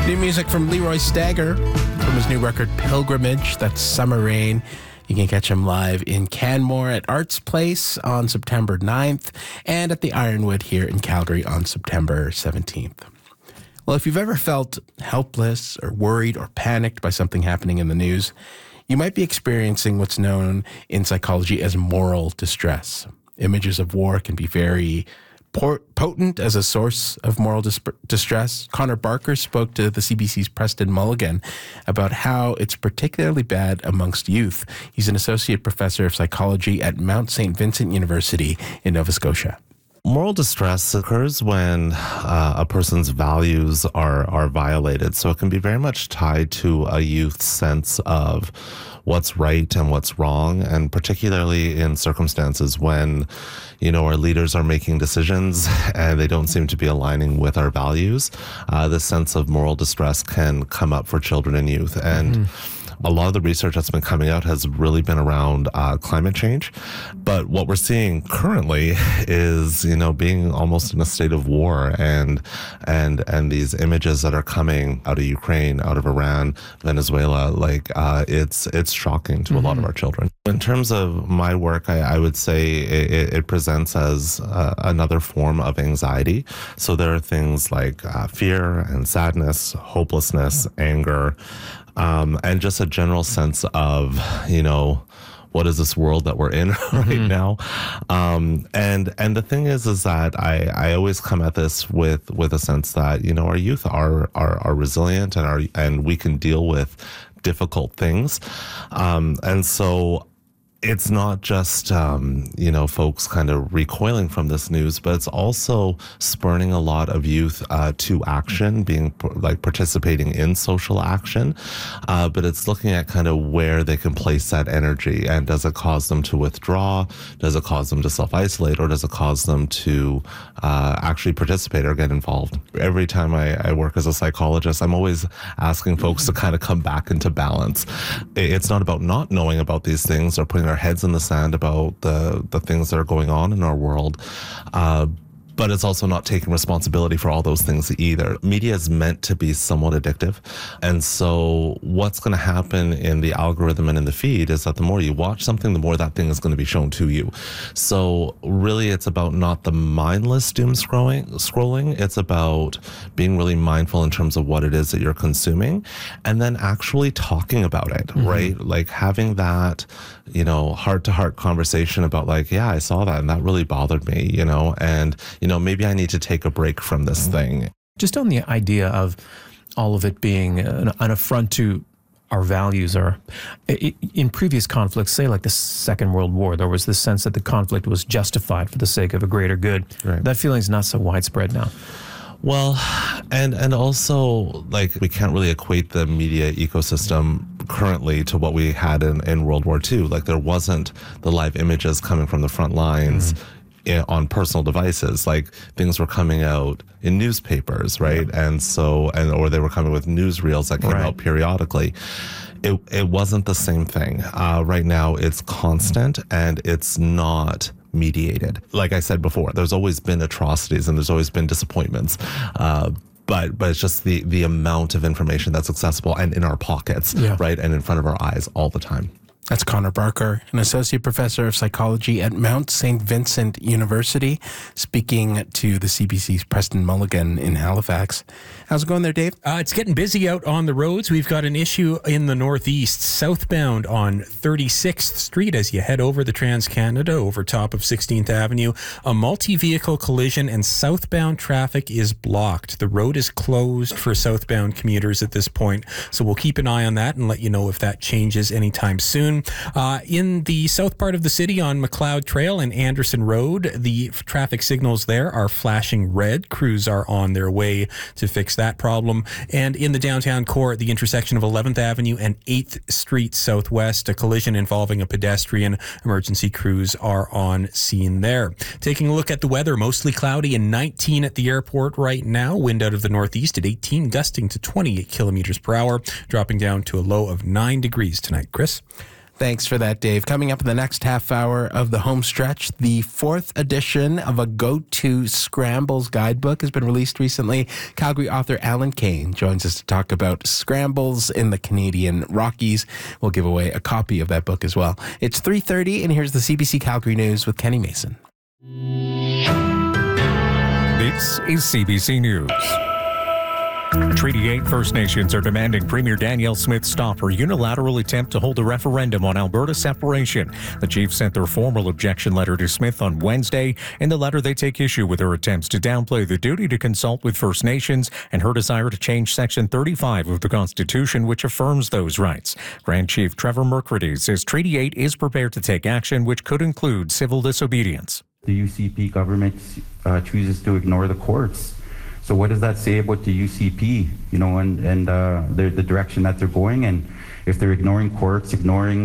New music from Leroy Stagger from his new record Pilgrimage. That's Summer Rain. You can catch him live in Canmore at Arts Place on September 9th and at the Ironwood here in Calgary on September 17th. Well, if you've ever felt helpless or worried or panicked by something happening in the news, you might be experiencing what's known in psychology as moral distress. Images of war can be very potent as a source of moral distress. Connor Barker spoke to the CBC's Preston Mulligan about how it's particularly bad amongst youth. He's an associate professor of psychology at Mount St. Vincent University in Nova Scotia. Moral distress occurs when a person's values are violated. So it can be very much tied to a youth's sense of what's right and what's wrong, and particularly in circumstances when, our leaders are making decisions and they don't seem to be aligning with our values. This sense of moral distress can come up for children and youth. And a lot of the research that's been coming out has really been around climate change. But what we're seeing currently is, being almost in a state of war, and these images that are coming out of Ukraine, out of Iran, Venezuela, it's shocking to a lot of our children. In terms of my work, I would say it presents as another form of anxiety. So there are things like fear and sadness, hopelessness, anger, and just a general sense of, what is this world that we're in right now? And the thing is that I always come at this with a sense that, our youth are resilient and we can deal with difficult things. And so it's not just, folks kind of recoiling from this news, but it's also spurning a lot of youth to action, being participating in social action. But it's looking at kind of where they can place that energy. And does it cause them to withdraw? Does it cause them to self-isolate? Or does it cause them to actually participate or get involved? Every time I work as a psychologist, I'm always asking folks to kind of come back into balance. It's not about not knowing about these things or putting our heads in the sand about the things that are going on in our world. But it's also not taking responsibility for all those things either. Media is meant to be somewhat addictive. And so what's going to happen in the algorithm and in the feed is that the more you watch something, the more that thing is going to be shown to you. So really it's about not the mindless doom scrolling. It's about being really mindful in terms of what it is that you're consuming and then actually talking about it, right? Like having that, heart-to-heart conversation about I saw that and that really bothered me, and maybe I need to take a break from this thing. Just on the idea of all of it being an affront to our values, or in previous conflicts, say like the Second World War, there was this sense that the conflict was justified for the sake of a greater good. Right. That feeling is not so widespread now. Well, and also, we can't really equate the media ecosystem currently to what we had in World War II. There wasn't the live images coming from the front lines on personal devices. Things were coming out in newspapers, right? Yeah. Or they were coming with newsreels that came out periodically. It wasn't the same thing. Right now, it's constant and it's not mediated. Like I said before, there's always been atrocities and there's always been disappointments. But it's just the amount of information that's accessible and in our pockets, right? And in front of our eyes all the time. That's Connor Barker, an associate professor of psychology at Mount St. Vincent University, speaking to the CBC's Preston Mulligan in Halifax. How's it going there, Dave? It's getting busy out on the roads. We've got an issue in the northeast, southbound on 36th Street as you head over the Trans-Canada over top of 16th Avenue. A multi-vehicle collision and southbound traffic is blocked. The road is closed for southbound commuters at this point, so we'll keep an eye on that and let you know if that changes anytime soon. In the south part of the city on McLeod Trail and Anderson Road, the traffic signals there are flashing red. Crews are on their way to fix that problem. And in the downtown core at the intersection of 11th Avenue and 8th Street Southwest, a collision involving a pedestrian. Emergency crews are on scene there. Taking a look at the weather, mostly cloudy and 19 at the airport right now. Wind out of the northeast at 18, gusting to 28 kilometers per hour, dropping down to a low of 9 degrees tonight. Chris? Thanks for that, Dave. Coming up in the next half hour of the home stretch, the 4th edition of a Go-To Scrambles guidebook has been released recently. Calgary author Alan Kane joins us to talk about scrambles in the Canadian Rockies. We'll give away a copy of that book as well. It's 3:30, and here's the CBC Calgary News with Kenny Mason. This is CBC News. Treaty 8 First Nations are demanding Premier Danielle Smith stop her unilateral attempt to hold a referendum on Alberta separation. The Chiefs sent their formal objection letter to Smith on Wednesday. In the letter, they take issue with her attempts to downplay the duty to consult with First Nations and her desire to change Section 35 of the Constitution, which affirms those rights. Grand Chief Trevor Mercredi says Treaty 8 is prepared to take action, which could include civil disobedience. The UCP government chooses to ignore the courts. So what does that say about the UCP, and the direction that they're going? And if they're ignoring courts, ignoring,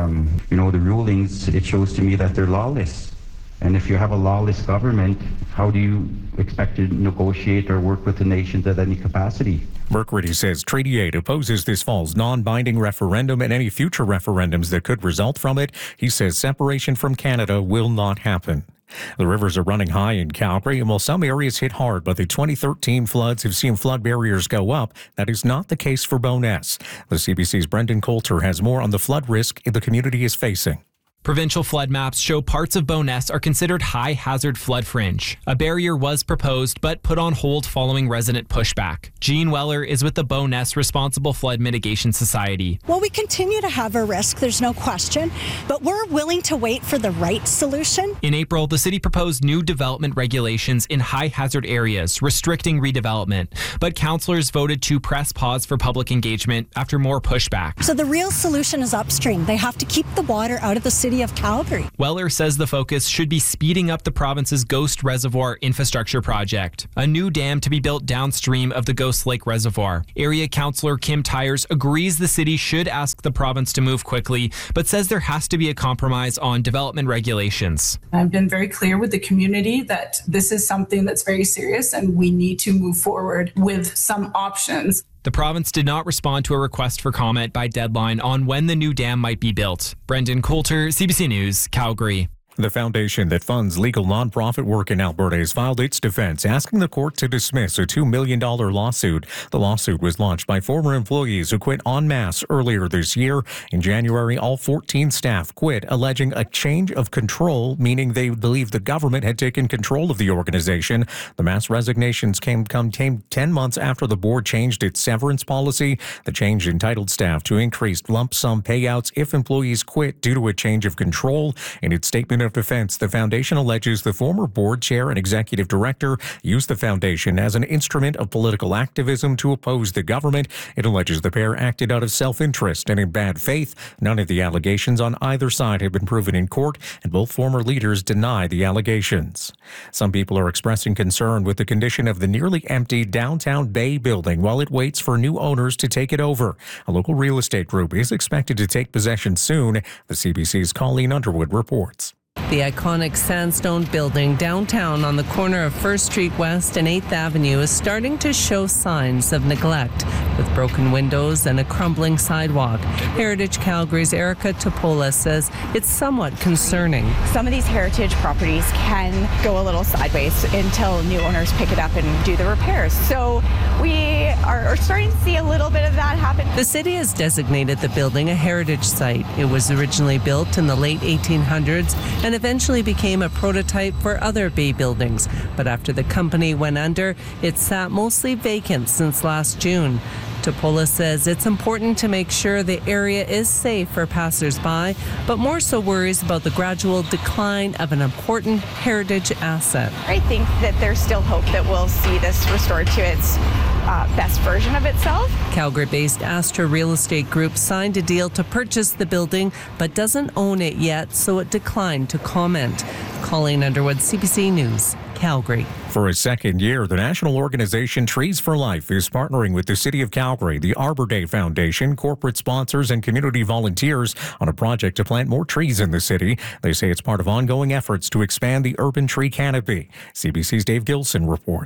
the rulings, it shows to me that they're lawless. And if you have a lawless government, how do you expect to negotiate or work with the nations at any capacity? Mercredi says Treaty 8 opposes this fall's non-binding referendum and any future referendums that could result from it. He says separation from Canada will not happen. The rivers are running high in Calgary, and while some areas hit hard, but the 2013 floods have seen flood barriers go up, that is not the case for Bowness. The CBC's Brendan Coulter has more on the flood risk the community is facing. Provincial flood maps show parts of Bowness are considered high-hazard flood fringe. A barrier was proposed but put on hold following resident pushback. Jean Weller is with the Bowness Responsible Flood Mitigation Society. Well, we continue to have a risk, there's no question, but we're willing to wait for the right solution. In April, the city proposed new development regulations in high-hazard areas, restricting redevelopment. But councillors voted to press pause for public engagement after more pushback. So the real solution is upstream. They have to keep the water out of the city of Calgary. Weller says the focus should be speeding up the province's Ghost Reservoir infrastructure project, a new dam to be built downstream of the Ghost Lake Reservoir. Area Councillor Kim Tyers agrees the city should ask the province to move quickly, but says there has to be a compromise on development regulations. I've been very clear with the community that this is something that's very serious and we need to move forward with some options. The province did not respond to a request for comment by deadline on when the new dam might be built. Brendan Coulter, CBC News, Calgary. The foundation that funds legal nonprofit work in Alberta has filed its defense, asking the court to dismiss a $2 million lawsuit. The lawsuit was launched by former employees who quit en masse earlier this year. In January, all 14 staff quit, alleging a change of control, meaning they believe the government had taken control of the organization. The mass resignations came 10 months after the board changed its severance policy. The change entitled staff to increased lump sum payouts if employees quit due to a change of control. In its statement of defense, the foundation alleges the former board chair and executive director used the foundation as an instrument of political activism to oppose the government. It alleges the pair acted out of self-interest and in bad faith. None of the allegations on either side have been proven in court, and both former leaders deny the allegations. Some people are expressing concern with the condition of the nearly empty downtown Bay building while it waits for new owners to take it over. A local real estate group is expected to take possession soon. The CBC's Colleen Underwood reports. The iconic sandstone building downtown on the corner of First Street West and 8th Avenue is starting to show signs of neglect, with broken windows and a crumbling sidewalk. Heritage Calgary's Erica Topola says it's somewhat concerning. Some of these heritage properties can go a little sideways until new owners pick it up and do the repairs. So we are starting to see a little bit of that happen. The city has designated the building a heritage site. It was originally built in the late 1800s and eventually became a prototype for other Bay buildings. But after the company went under, it sat mostly vacant since last June. Topola says it's important to make sure the area is safe for passers-by, but more so worries about the gradual decline of an important heritage asset. I think that there's still hope that we'll see this restored to its best version of itself. Calgary-based Astra Real Estate Group signed a deal to purchase the building, but doesn't own it yet, so it declined to comment. Colleen Underwood, CBC News, Calgary. For a second year, the national organization Trees for Life is partnering with the City of Calgary, the Arbor Day Foundation, corporate sponsors, and community volunteers on a project to plant more trees in the city. They say it's part of ongoing efforts to expand the urban tree canopy. CBC's Dave Gilson reports.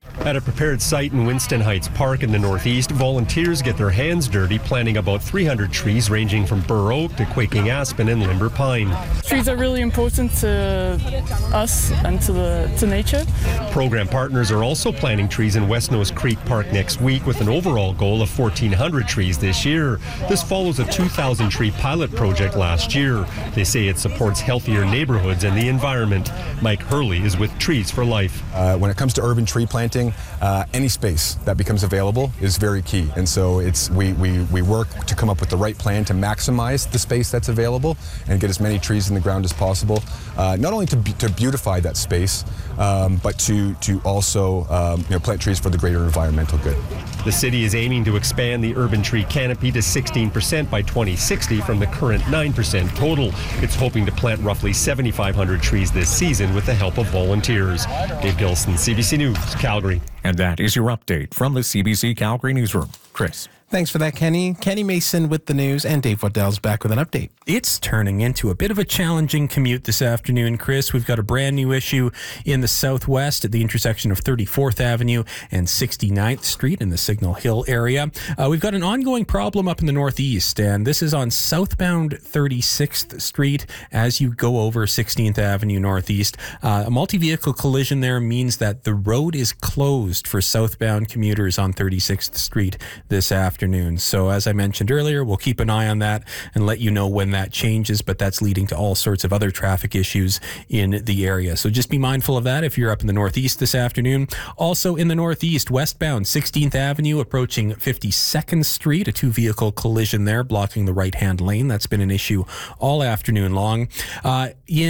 At a prepared site in Winston Heights Park in the Northeast, volunteers get their hands dirty planting about 300 trees ranging from bur oak to quaking aspen and limber pine. Trees are really important to us and to nature. Program partners are also planting trees in West Nose Creek Park next week with an overall goal of 1,400 trees this year. This follows a 2,000 tree pilot project last year. They say it supports healthier neighborhoods and the environment. Mike Hurley is with Trees for Life. When it comes to urban tree planting, any space that becomes available is very key. And so we work to come up with the right plan to maximize the space that's available and get as many trees in the ground as possible, not only to beautify that space, but to also plant trees for the greater environmental good. The city is aiming to expand the urban tree canopy to 16% by 2060 from the current 9% total. It's hoping to plant roughly 7,500 trees this season with the help of volunteers. Dave Gilson, CBC News, Calgary. And that is your update from the CBC Calgary Newsroom. Chris. Thanks for that, Kenny. Kenny Mason with the news, and Dave Waddell's back with an update. It's turning into a bit of a challenging commute this afternoon, Chris. We've got a brand new issue in the southwest at the intersection of 34th Avenue and 69th Street in the Signal Hill area. We've got an ongoing problem up in the northeast, and this is on southbound 36th Street as you go over 16th Avenue Northeast. A multi-vehicle collision there means that the road is closed for southbound commuters on 36th Street this afternoon. So as I mentioned earlier, we'll keep an eye on that and let you know when that changes, but that's leading to all sorts of other traffic issues in the area. So just be mindful of that if you're up in the northeast this afternoon. Also in the northeast, westbound 16th Avenue approaching 52nd Street, a two-vehicle collision there blocking the right-hand lane. That's been an issue all afternoon long. On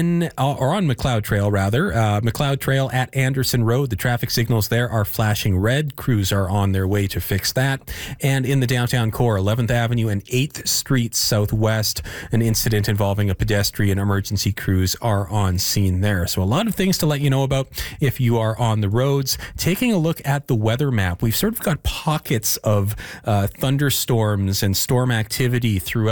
McLeod Trail, McLeod Trail at Anderson Road, the traffic signals there are flashing red. Crews are on their way to fix that. And in the downtown core, 11th Avenue and 8th Street Southwest, an incident involving a pedestrian. Emergency crews are on scene there. So a lot of things to let you know about if you are on the roads. Taking a look at the weather map, we've sort of got pockets of thunderstorms and storm activity throughout